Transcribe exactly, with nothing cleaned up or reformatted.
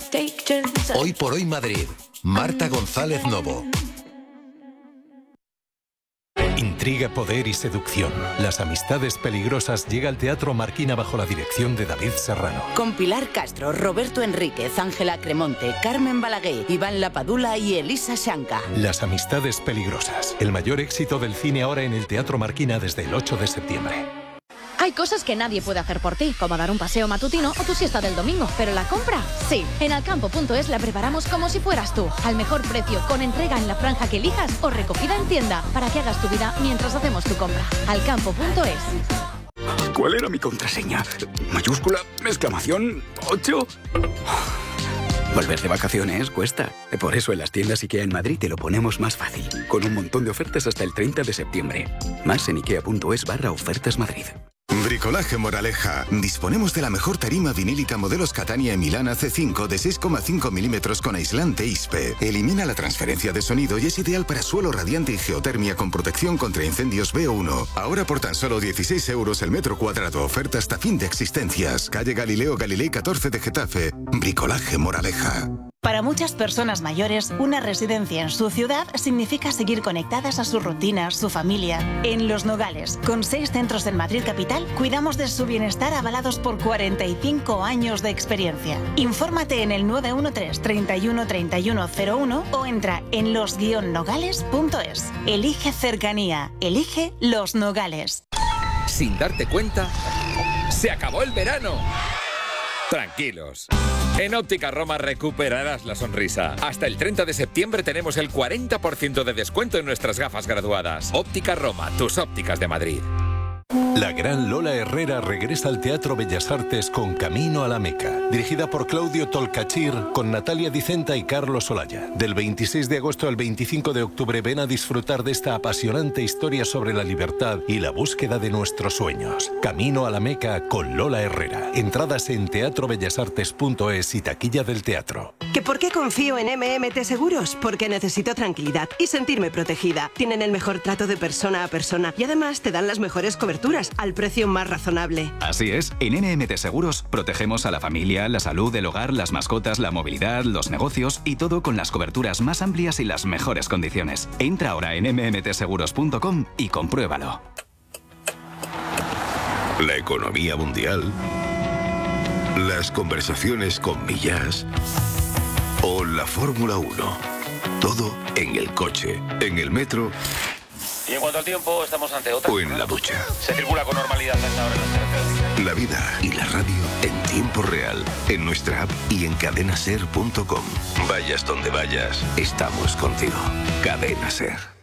Hoy por hoy Madrid. Marta González Novo. Intriga, poder y seducción. Las amistades peligrosas llega al Teatro Marquina bajo la dirección de David Serrano. Con Pilar Castro, Roberto Enríquez, Ángela Cremonte, Carmen Balaguer, Iván Lapadula y Elisa Shanka. Las amistades peligrosas. El mayor éxito del cine ahora en el Teatro Marquina desde el ocho de septiembre. Hay cosas que nadie puede hacer por ti, como dar un paseo matutino o tu siesta del domingo. Pero la compra, sí. En alcampo punto es la preparamos como si fueras tú. Al mejor precio, con entrega en la franja que elijas o recogida en tienda, para que hagas tu vida mientras hacemos tu compra. alcampo punto es. ¿Cuál era mi contraseña? ¿Mayúscula? ¿Exclamación? ¿ocho? Volver de vacaciones cuesta. Por eso en las tiendas IKEA en Madrid te lo ponemos más fácil. Con un montón de ofertas hasta el treinta de septiembre. Más en ikea punto es barra ofertas Madrid. Bricolaje Moraleja. Disponemos de la mejor tarima vinílica modelos Catania y Milana C cinco de seis coma cinco milímetros con aislante I S P E. Elimina la transferencia de sonido y es ideal para suelo radiante y geotermia con protección contra incendios B uno. Ahora por tan solo dieciséis euros el metro cuadrado. Oferta hasta fin de existencias. Calle Galileo Galilei catorce de Getafe. Bricolaje Moraleja. Para muchas personas mayores, una residencia en su ciudad significa seguir conectadas a su rutina, su familia. En Los Nogales, con seis centros en Madrid capital, cuidamos de su bienestar avalados por cuarenta y cinco años de experiencia. Infórmate en el nueve uno tres, treinta y uno, treinta y uno cero uno o entra en los guion nogales punto es. Elige cercanía. Elige Los Nogales. Sin darte cuenta, ¡se acabó el verano! Tranquilos. En Óptica Roma recuperarás la sonrisa. Hasta el treinta de septiembre tenemos el cuarenta por ciento de descuento en nuestras gafas graduadas. Óptica Roma, tus ópticas de Madrid. La gran Lola Herrera regresa al Teatro Bellas Artes con Camino a la Meca, dirigida por Claudio Tolcachir, con Natalia Dicenta y Carlos Olaya. Del veintiséis de agosto al veinticinco de octubre ven a disfrutar de esta apasionante historia sobre la libertad y la búsqueda de nuestros sueños. Camino a la Meca con Lola Herrera. Entradas en teatro bellas artes punto es y taquilla del teatro. ¿Que por qué confío en M M T Seguros? Porque necesito tranquilidad y sentirme protegida. Tienen el mejor trato de persona a persona y además te dan las mejores coberturas al precio más razonable. Así es, en N M T Seguros protegemos a la familia, la salud, el hogar, las mascotas, la movilidad, los negocios y todo con las coberturas más amplias y las mejores condiciones. Entra ahora en eme eme te seguros punto com y compruébalo. La economía mundial, las conversaciones con Millás o la Fórmula uno. Todo en el coche, en el metro. Y en cuanto al tiempo, estamos ante otra. O en la ducha. Se circula con normalidad hasta ahora en las carreteras. La vida y la radio en tiempo real, en nuestra app y en cadena ser punto com. Vayas donde vayas, estamos contigo. Cadena Ser.